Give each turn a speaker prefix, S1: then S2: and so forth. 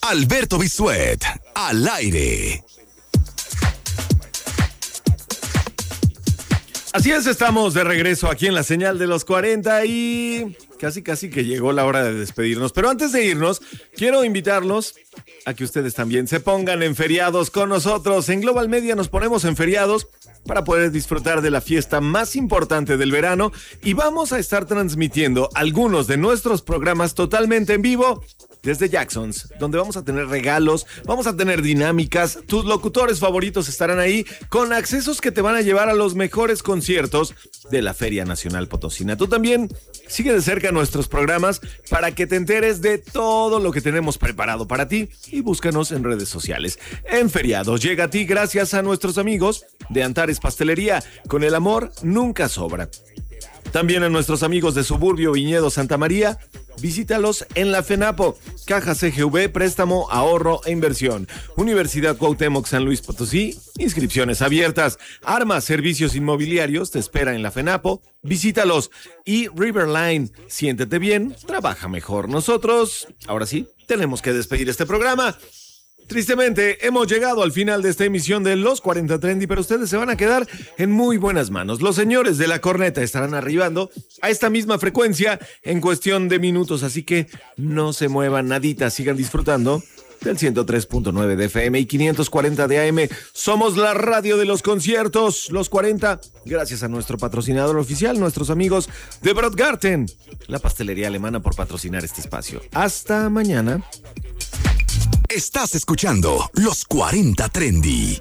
S1: Alberto Bisuet, al aire.
S2: Así es, estamos de regreso aquí en la señal de los 40 y casi que llegó la hora de despedirnos. Pero antes de irnos, quiero invitarlos a que ustedes también se pongan en feriados con nosotros. En Global Media nos ponemos en feriados para poder disfrutar de la fiesta más importante del verano y vamos a estar transmitiendo algunos de nuestros programas totalmente en vivo desde Jackson's, donde vamos a tener regalos, vamos a tener dinámicas, tus locutores favoritos estarán ahí con accesos que te van a llevar a los mejores conciertos de la Feria Nacional Potosina. Tú también sigue de cerca nuestros programas para que te enteres de todo lo que tenemos preparado para ti y búscanos en redes sociales. En feriados llega a ti gracias a nuestros amigos de Antares Pastelería, con el amor nunca sobra. También a nuestros amigos de Suburbio Viñedo Santa María, visítalos en la FENAPO, Caja CGV, préstamo, ahorro e inversión. Universidad Cuauhtémoc San Luis Potosí, inscripciones abiertas. Armas, servicios inmobiliarios, te espera en la FENAPO, visítalos. Y Riverline, siéntete bien, trabaja mejor. Nosotros, ahora sí, tenemos que despedir este programa. Tristemente, hemos llegado al final de esta emisión de Los 40 Trendy, pero ustedes se van a quedar en muy buenas manos. Los señores de la corneta estarán arribando a esta misma frecuencia en cuestión de minutos, así que no se muevan nadita, sigan disfrutando del 103.9 de FM y 540 de AM. Somos la radio de los conciertos, Los 40, gracias a nuestro patrocinador oficial, nuestros amigos de Brodgarten, la pastelería alemana, por patrocinar este espacio. Hasta mañana.
S1: Estás escuchando Los 40 Trendy.